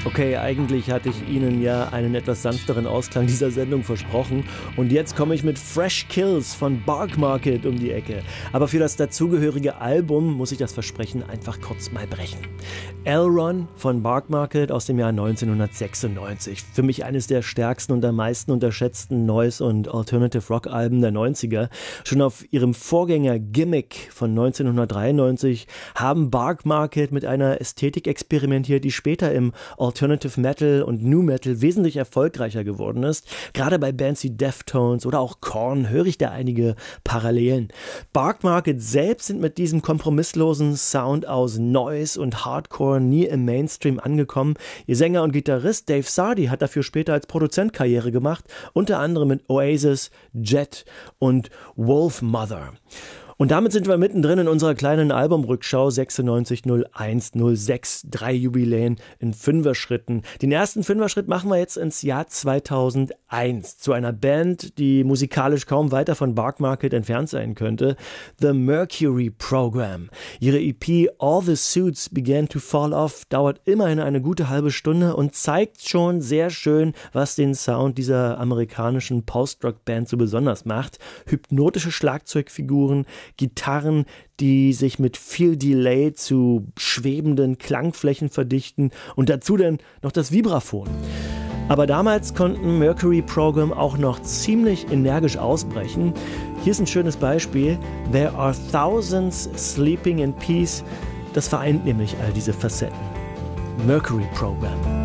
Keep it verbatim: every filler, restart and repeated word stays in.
Okay, eigentlich hatte ich Ihnen ja einen etwas sanfteren Ausklang dieser Sendung versprochen und jetzt komme ich mit Fresh Kills von Bark Market um die Ecke. Aber für das dazugehörige Album muss ich das Versprechen einfach kurz mal brechen. Elron von Bark Market aus dem Jahr neunzehnhundertsechsundneunzig. Für mich eines der stärksten und am meisten unterschätzten Noise- und Alternative Rock Alben der neunziger. Schon auf ihrem Vorgänger Gimmick von neunzehnhundertdreiundneunzig haben Bark Market mit einer Ästhetik experimentiert, die später im Alternative Metal und New Metal wesentlich erfolgreicher geworden ist. Gerade bei Bands wie Deftones oder auch Korn höre ich da einige Parallelen. Bark Market selbst sind mit diesem kompromisslosen Sound aus Noise und Hardcore nie im Mainstream angekommen. Ihr Sänger und Gitarrist Dave Sardy hat dafür später als Produzent Karriere gemacht, unter anderem mit Oasis, Jet und Wolfmother. Und damit sind wir mittendrin in unserer kleinen Albumrückschau sechsundneunzig null eins null sechs, drei Jubiläen in Fünfer-Schritten. Den ersten Fünfer-Schritt machen wir jetzt ins Jahr zweitausendeins zu einer Band, die musikalisch kaum weiter von Bark Market entfernt sein könnte. The Mercury Program. Ihre E P All the Suits Began to Fall Off dauert immerhin eine gute halbe Stunde und zeigt schon sehr schön, was den Sound dieser amerikanischen Post-Rock-Band so besonders macht. Hypnotische Schlagzeugfiguren, Gitarren, die sich mit viel Delay zu schwebenden Klangflächen verdichten und dazu dann noch das Vibraphon. Aber damals konnten Mercury Program auch noch ziemlich energisch ausbrechen. Hier ist ein schönes Beispiel. There are thousands sleeping in peace. Das vereint nämlich all diese Facetten. Mercury Program.